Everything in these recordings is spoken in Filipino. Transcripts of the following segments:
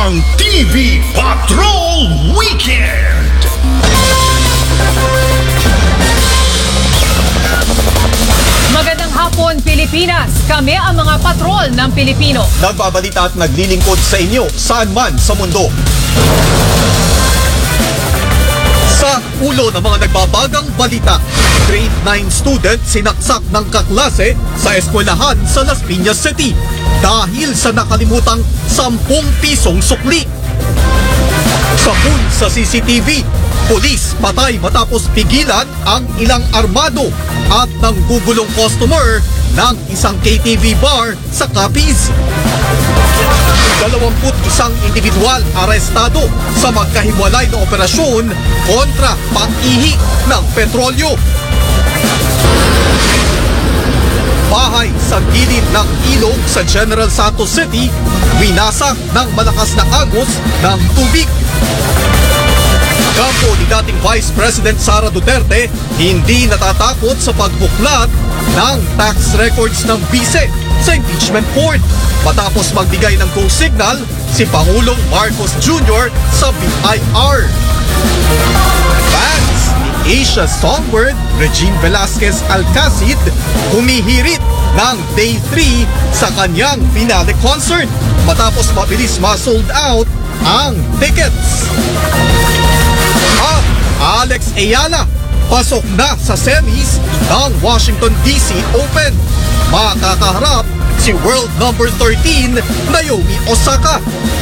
ang TV Patrol Weekend. Magandang hapon, Pilipinas! Kami ang mga patrol ng Pilipino. Nagbabalita at naglilingkod sa inyo saan man sa mundo. Sa ulo ng mga nagbabagang balita, grade 9 student sinaksak ng kaklase sa eskwelahan sa Las Piñas City dahil sa nakalimutang 10 pisong sukli. Sapul sa CCTV, pulis patay matapos pigilan ang ilang armado at nanggugulong customer ng isang KTV bar sa Capiz. 21 individual arestado sa magkahiwalay na operasyon kontra pang-ihi ng petrolyo. Bahay sa gilid ng ilog sa General Santos City, winasak ng malakas na agos ng tubig. Kampo ni dating Vice President Sara Duterte hindi natatakot sa pagbuklat ng tax records ng bise sa impeachment court matapos magbigay ng go signal si Pangulong Marcos Jr. sa BIR. Fans ni Asia songbird Regine Velasquez Alcacid humihirit ng Day 3 sa kanyang finale concert matapos mabilis ma-sold out ang tickets. At Alex Ayala pasok na sa semis ng Washington DC Open. Makakaharap si world number 13 Naomi Osaka.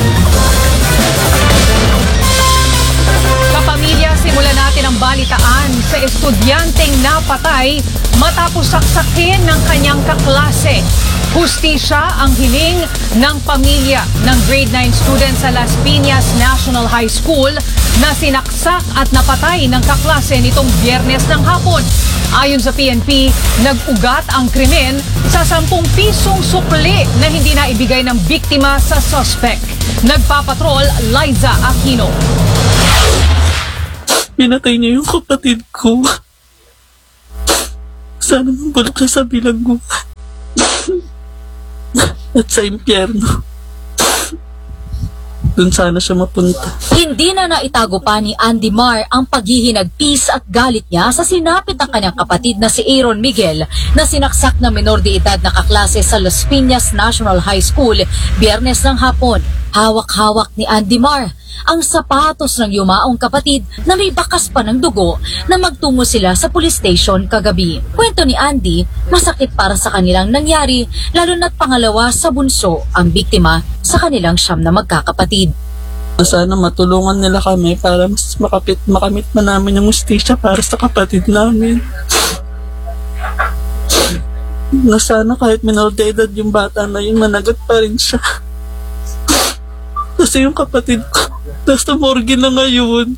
Kapamilya, simulan natin ang balitaan sa estudyanteng napatay matapos saksakin ng kanyang kaklase. Hustisya ang hiling ng pamilya ng grade 9 student sa Las Piñas National High School na sinaksak at napatay ng kaklase nitong Biyernes ng hapon. Ayon sa PNP, nag-ugat ang krimen sa 10 pisong sukli na hindi na ibigay ng biktima sa suspect. Nagpapatrol, Liza Aquino. Pinatay niya yung kapatid ko. Sana mabulok siya sa bilanggo at sa impyerno. Doon sana siya mapunta. Hindi na naitago pa ni Andy Mar ang paghihinagpis at galit niya sa sinapit ng kanyang kapatid na si Aaron Miguel na sinaksak na menor de edad na kaklase sa Las Piñas National High School Biyernes ng hapon. Hawak-hawak ni Andy Mar ang sapatos ng yumaong kapatid na may bakas pa ng dugo na magtungo sila sa police station kagabi. Kwento ni Andy, masakit para sa kanilang nangyari lalo na't pangalawa sa bunso ang biktima sa kanilang 9 na magkakapatid. Sana matulungan nila kami para mas makamit pa namin yung hustisya para sa kapatid namin. Na sana kahit menor de edad yung bata na yun, managot pa rin siya. Kasi yung kapatid ko, nasa morgue na ngayon.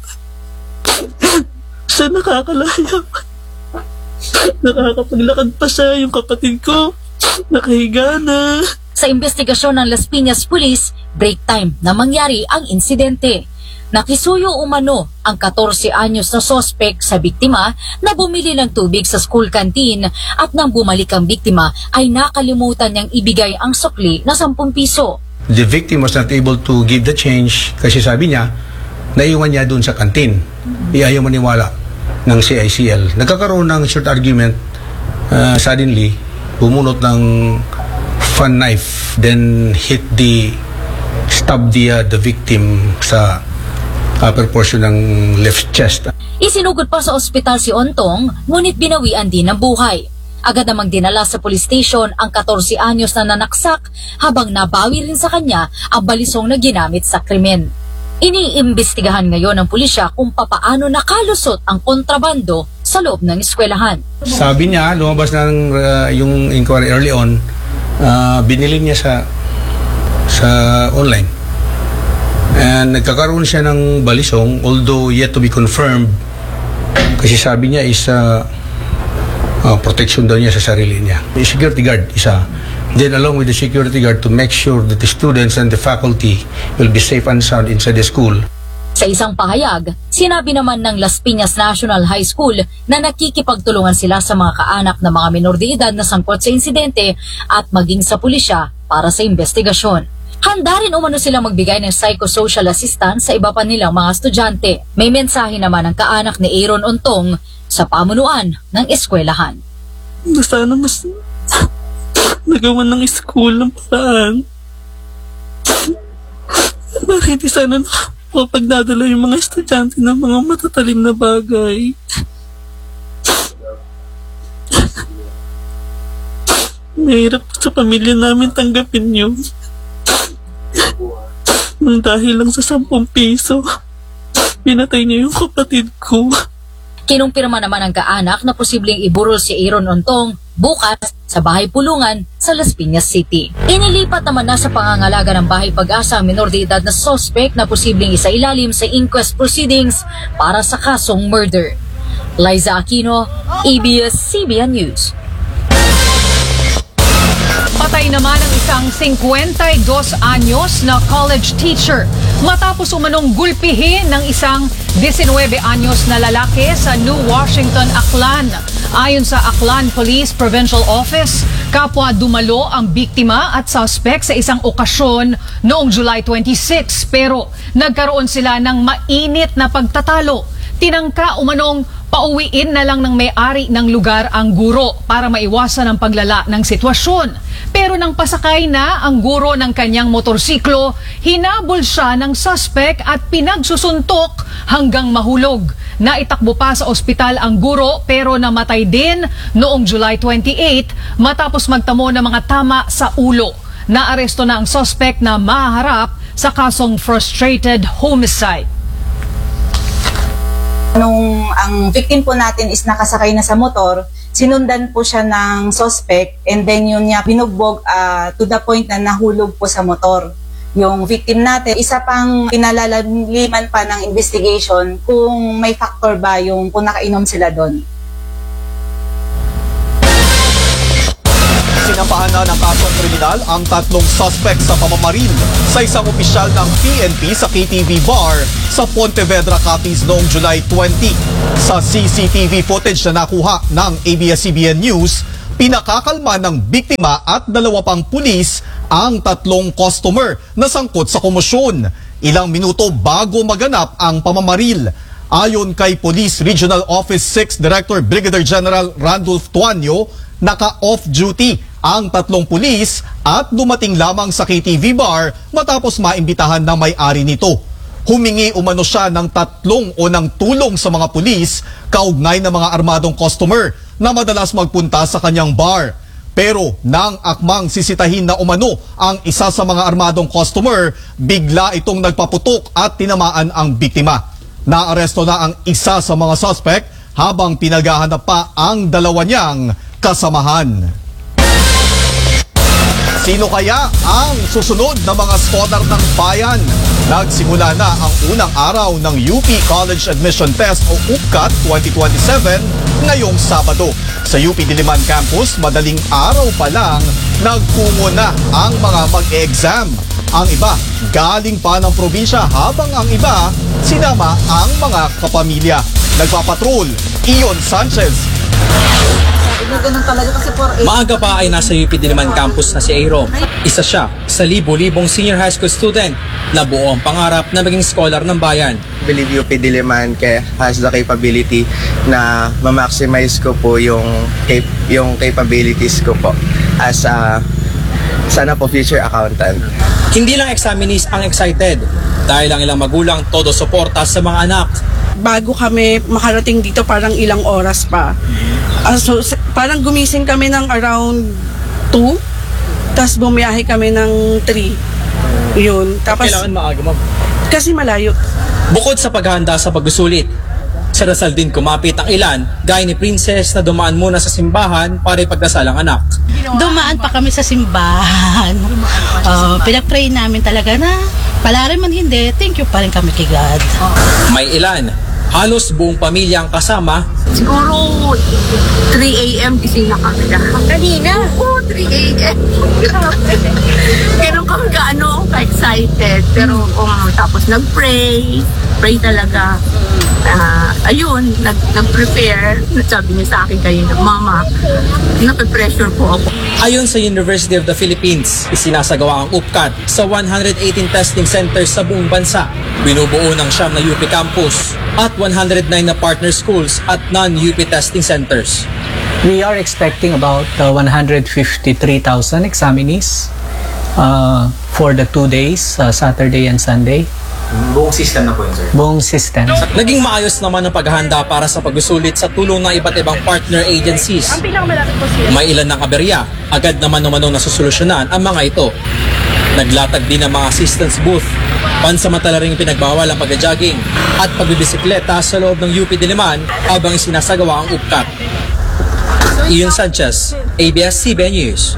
Siya nakakalaya. Nakakapaglakad pa siya, yung kapatid ko. Nakahiga na. Sa investigasyon ng Las Piñas Police, break time na mangyari ang insidente. Nakisuyo umano ang 14 anyos na sospek sa biktima na bumili ng tubig sa school canteen at nang bumalik ang biktima ay nakalimutan niyang ibigay ang sukli na 10 piso. The victim was not able to give the change kasi sabi niya, naiwan niya doon sa kantin. Ayaw maniwala ng CICL. Nagkakaroon ng short argument, suddenly, bumunot ng fun knife, then stab the victim sa upper portion ng left chest. Isinugod pa sa ospital si Ontong, ngunit binawian din ng buhay. Agad namang dinala sa police station ang 14 anyos na nanaksak habang nabawi rin sa kanya ang balisong na ginamit sa krimen. Iniimbestigahan ngayon ng pulisya kung papaano nakalusot ang kontrabando sa loob ng eskwelahan. Sabi niya, lumabas na yung inquiry early on, binili niya sa online. And nagkakaroon siya ng balisong, although yet to be confirmed, kasi sabi niya is protection daw niya sa sarili niya. The security guard, isa. Then along with the security guard to make sure that the students and the faculty will be safe and sound inside the school. Sa isang pahayag, sinabi naman ng Las Piñas National High School na nakikipagtulungan sila sa mga kaanak na mga menor de edad na sangkot sa insidente at maging sa pulisya para sa investigasyon. Handa rin umano silang magbigay ng psychosocial assistance sa iba pa nilang mga estudyante. May mensahe naman ang kaanak ni Aaron Ontong sa pamunuan ng eskwelahan. Sana mas nagawa ng school ng paraan. Bakit di sana mapagdadala yung mga estudyante ng mga matatalim na bagay? Mahirap sa pamilya namin tanggapin yun. Nang dahil lang sa 10 piso, pinatay niya yung kapatid ko. Kinumpirma naman ang kaanak na posibleng iburol si Aaron Ontong bukas sa bahay pulungan sa Las Piñas City. Inilipat naman na sa pangangalaga ng bahay Pag-asa ang minor de edad na suspect na posibleng isailalim sa inquest proceedings para sa kasong murder. Liza Aquino, ABS-CBN News. Patay naman ang isang 52 anyos na college teacher matapos umanong gulpihin ng isang 19 anyos na lalaki sa New Washington, Aklan. Ayon sa Aklan Police Provincial Office, kapwa dumalo ang biktima at suspect sa isang okasyon noong July 26 pero nagkaroon sila ng mainit na pagtatalo. Tinangka umanong pauwiin na lang ng may-ari ng lugar ang guro para maiwasan ang paglala ng sitwasyon. Pero nang pasakay na ang guro ng kanyang motorsiklo, hinabol siya ng suspect at pinagsusuntok hanggang mahulog. Naitakbo pa sa ospital ang guro pero namatay din noong July 28 matapos magtamo ng mga tama sa ulo. Naaresto na ang suspect na mahaharap sa kasong frustrated homicide. Nung ang victim po natin is nakasakay na sa motor, sinundan po siya ng suspect and then yun niya binugbog to the point na nahulog po sa motor. Yung victim natin, isa pang pinalalaliman pa ng investigation kung may factor ba yung kung nakainom sila doon. Sinampahan na ng kasong kriminal ang 3 suspect sa pamamaril sa isang opisyal ng PNP sa KTV bar sa Pontevedra, Capiz noong July 20. Sa CCTV footage na nakuha ng ABS-CBN News, pinakakalma ng biktima at 2 pang pulis ang 3 customer na sangkot sa komosyon. Ilang minuto bago maganap ang pamamaril. Ayon kay Police Regional Office 6 Director Brigadier General Randolph Tuanyo, naka-off duty ang 3 pulis at dumating lamang sa KTV bar matapos maimbitahan ng may-ari nito. Humingi umano siya ng 3 o ng tulong sa mga pulis kaugnay ng mga armadong customer na madalas magpunta sa kanyang bar. Pero nang akmang sisitahin na umano ang isa sa mga armadong customer, bigla itong nagpaputok at tinamaan ang biktima. Naaresto na ang isa sa mga suspect habang pinaghahanap pa ang 2 niyang kasamahan. Sino kaya ang susunod na mga scholar ng bayan? Nagsimula na ang unang araw ng UP College Admission Test o UPCAT 2027 ngayong Sabado. Sa UP Diliman Campus, madaling araw pa lang, nagtungo na ang mga mag-e-exam. Ang iba, galing pa ng probinsya habang ang iba, sinama ang mga kapamilya. Nagpapatrol, Ion Sanchez. Maaga pa ay nasa UP Diliman Campus na si Aaron. Isa siya sa libo-libong senior high school student na buo ang pangarap na maging scholar ng bayan. I believe UP Diliman has the capability na ma-maximize ko po yung capabilities ko po as a sana po future accountant. Hindi lang examinees ang excited dahil ang ilang magulang todo suporta sa mga anak. Bago kami makarating dito parang ilang oras pa. So parang gumising kami ng around 2, tapos bumiyahe kami ng 3. Yun. Tapos, kailangan maaga, ma'am? Kasi malayo. Bukod sa paghahanda sa pagsusulit, sa dasal din kumapit ang ilan, gaya ni Princess na dumaan muna sa simbahan para ipagdasal ang anak. Dumaan pa kami sa simbahan. Pinag-pray namin talaga na pala rin man hindi, thank you pa rin kami kay God. May ilan, halos buong pamilya ang kasama. Siguro 3 a.m. gising na kami lahat. Kanina? Oo, 3 a.m. Ganun kami ka-excited. Pero tapos pray talaga. Ayun, nag-prepare. Sabi niya sa akin kanina, Mama, nape-pressure po ako. Ayon sa University of the Philippines, isinasagawa ang UPCAT sa 118 testing centers sa buong bansa. Binubuo ng 9 na UP campus at 109 na partner schools at non-UP testing centers. We are expecting about 153,000 examinees for the 2 days, Saturday and Sunday. Buong system na po yun, sir? Buong system. Naging maayos naman ang paghahanda para sa pagsusulit sa tulong ng iba't ibang partner agencies. May ilan ng aberya, agad naman umanong nasusolusyonan ang mga ito. Naglatag din ng mga assistance booth. Pansamantala ring pinagbawal ang pag-jogging at pagbibisikleta sa loob ng UP Diliman habang isinasagawa ang UPCAT. Ian Sanchez, ABS-CBN News.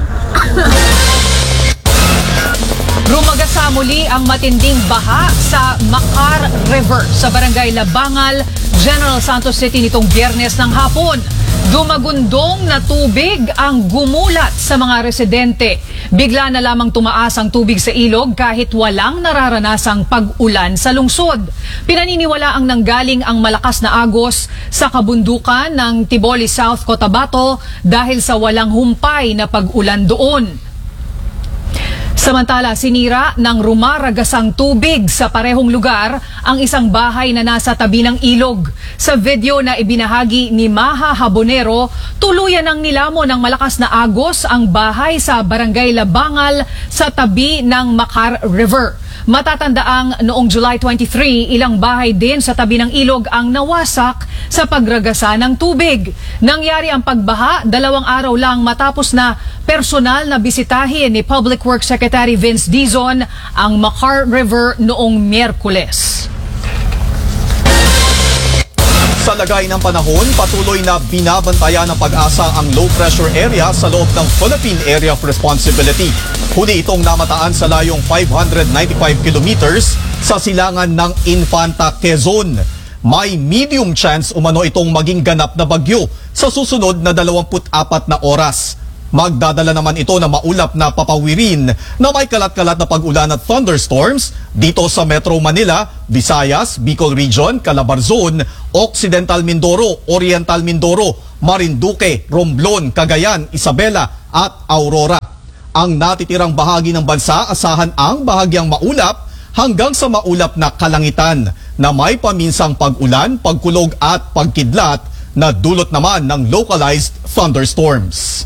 Rumagasa muli ang matinding baha sa Macar River sa Barangay Labangal, General Santos City nitong Biyernes ng hapon. Dumagundong na tubig ang gumulat sa mga residente. Bigla na lamang tumaas ang tubig sa ilog kahit walang nararanasang pag-ulan sa lungsod. Pinaniniwala ang nanggaling ang malakas na agos sa kabundukan ng Tiboli South, Cotabato dahil sa walang humpay na pag-ulan doon. Samantala, sinira ng rumaragasang tubig sa parehong lugar ang isang bahay na nasa tabi ng ilog. Sa video na ibinahagi ni Maha Habonero, tuluyan ng nilamo ng malakas na agos ang bahay sa Barangay Labangal sa tabi ng Macar River. Matatandaang noong July 23, ilang bahay din sa tabi ng ilog ang nawasak sa pagragasa ng tubig. Nangyari ang pagbaha 2 araw lang matapos na personal na bisitahin ni Public Works Secretary Vince Dizon ang Macar River noong Miyerkules. Sa lagay ng panahon, patuloy na binabantayan ng Pag-asa ang low pressure area sa loob ng Philippine Area of Responsibility. Huli itong namataan sa layong 595 kilometers sa silangan ng Infanta, Quezon. May medium chance umano itong maging ganap na bagyo sa susunod na 24 na oras. Magdadala naman ito na maulap na papawirin na may kalat-kalat na pag-ulan at thunderstorms dito sa Metro Manila, Visayas, Bicol Region, Calabarzon, Occidental Mindoro, Oriental Mindoro, Marinduque, Romblon, Cagayan, Isabela at Aurora. Ang natitirang bahagi ng bansa asahan ang bahagyang maulap hanggang sa maulap na kalangitan na may paminsang pag-ulan, pagkulog at pagkidlat na dulot naman ng localized thunderstorms.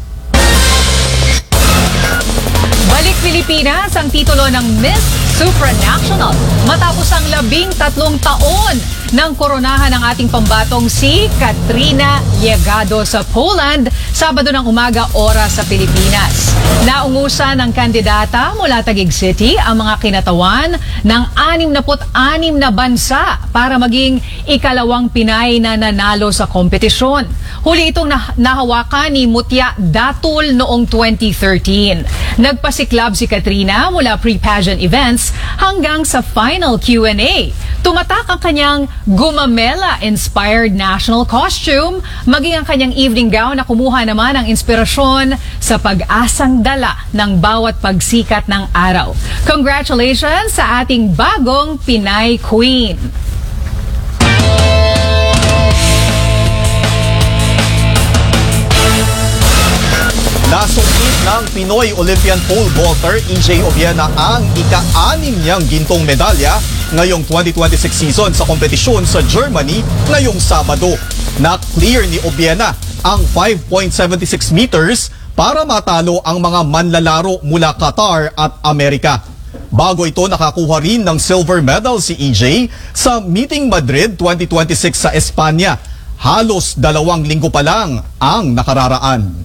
Balik Pilipinas ang titulo ng Miss Supranational matapos ang 13 taon ng koronahan ng ating pambatong si Katrina Llegado sa Poland, Sabado ng umaga oras sa Pilipinas. Naungusan ng kandidata mula Taguig City ang mga kinatawan ng 66 na bansa para maging ikalawang Pinay na nanalo sa kompetisyon. Huli itong nahawakan ni Mutya Datul noong 2013. Nagpasiklab si Katrina mula pre-pageant events hanggang sa final Q&A. Tumatak ang kanyang Gumamela-inspired national costume, maging ang kanyang evening gown na kumuha naman ng inspirasyon sa pag-asang dala ng bawat pagsikat ng araw. Congratulations sa ating bagong Pinay Queen! Nasungkit ng Pinoy Olympian pole vaulter EJ Obiena ang ika-6 niyang gintong medalya ngayong 2026 season sa kompetisyon sa Germany ngayong Sabado. Na-clear ni Obiena ang 5.76 meters para matalo ang mga manlalaro mula Qatar at Amerika. Bago ito, nakakuha rin ng silver medal si EJ sa Meeting Madrid 2026 sa Espanya. Halos 2 linggo pa lang ang nakararaan.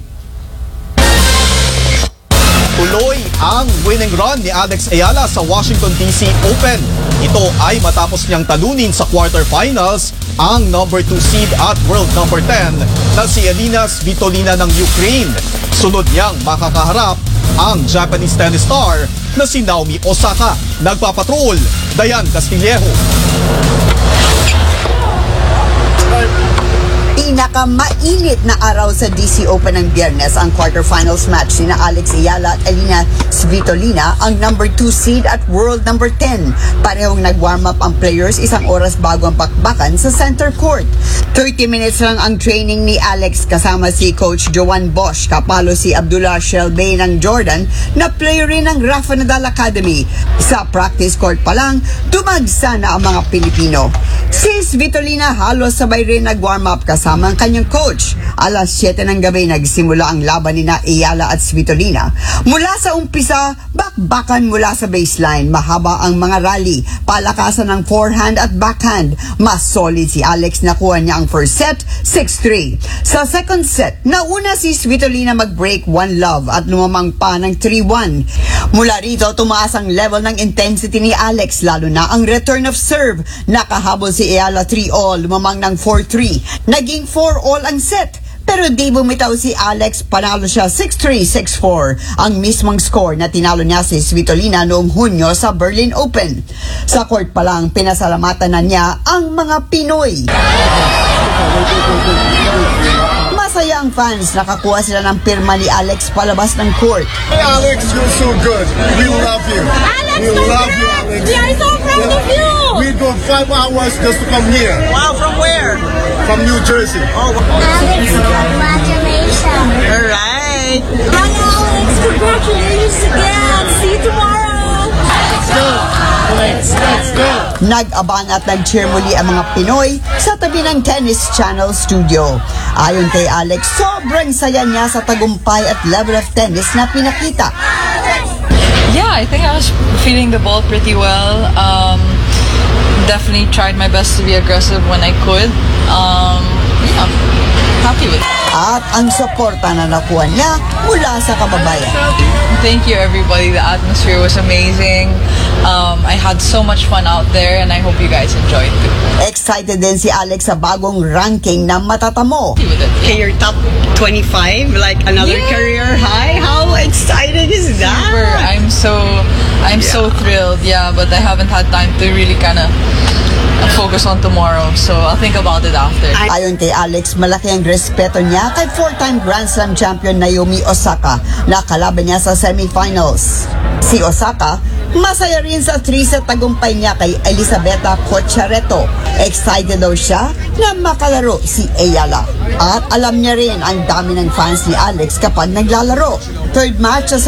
Tuloy ang winning run ni Alex Ayala sa Washington DC Open. Ito ay matapos niyang talunin sa quarterfinals ang number 2 seed at world number 10 na si Elina Svitolina ng Ukraine. Sunod niyang makakaharap ang Japanese tennis star na si Naomi Osaka. Nagpapatrol, Dayan Castillejo. pinakamainit na araw sa DC Open ng Biyernes ang quarterfinals match ni Alex Ayala at Elina Svitolina, ang number 2 seed at world number 10. Parehong nag-warm up ang players 1 oras bago ang bakbakan sa center court. 30 minutes lang ang training ni Alex kasama si Coach Joan Bosch, kapalo si Abdullah Shelbey ng Jordan na player rin ng Rafa Nadal Academy. Sa practice court pa lang, dumagsa na ang mga Pilipino. Si Svitolina halos sabay rin nag-warm up kasama ang kanyang coach. Alas 7 ng gabi nagsimula ang laban ni Ayala at Svitolina. Mula sa umpisa, bakbakan mula sa baseline. Mahaba ang mga rally, palakasan ng forehand at backhand. Mas solid si Alex, nakuha niya ang first set, 6-3. Sa second set, nauna si Svitolina mag-break 1-love at lumamang pa ng 3-1. Mula rito, tumaas ang level ng intensity ni Alex, lalo na ang return of serve. Nakahabol si Ayala 3-all, lumamang ng 4-3. Naging 4-all ang set. Pero di bumitaw si Alex, panalo siya 6-3, 6-4. Ang mismong score na tinalo niya si Svitolina noong Hunyo sa Berlin Open. Sa court pa lang, pinasalamatan na niya ang mga Pinoy. Masaya ang fans, nakakuha sila ng pirma ni Alex palabas ng court. Hey Alex, you're so good. We love you. Alex, we love you, Alex. We are so proud of you. We drove 5 hours just to come here. Wow, from where? From New Jersey. Oh, Alex, congratulations. All right. Hi Alex, congratulations again. See you tomorrow. Let's go. Let's go. Nag-aban at nag-cheer muli ang mga Pinoy sa tabi ng Tennis Channel studio. Ayon kay Alex, sobrang saya niya sa tagumpay at level of tennis na pinakita. Yeah, I think I was feeling the ball pretty well. Definitely tried my best to be aggressive when I could. Yeah, happy with it. At ang suporta na nakuha niya mula sa kababayan. Thank you everybody. The atmosphere was amazing. I had so much fun out there and I hope you guys enjoyed too. Excited din si Alex sa bagong ranking na matatamo. Okay, you're top 25, like another career high. How exciting is that? Super. I'm so thrilled. Yeah, but I haven't had time to really kind of focus on tomorrow, so I'll think about it after. Ayon kay Alex, malaki ang respeto niya kay 4-time Grand Slam champion Naomi Osaka na kalaban niya sa semifinals. Si Osaka, masaya rin sa 3-set tagumpay niya kay Elisabetta Cocciaretto. Excited daw siya na makalaro si Ayala. At alam niya rin ang dami ng fans ni Alex kapag naglalaro. Third match sa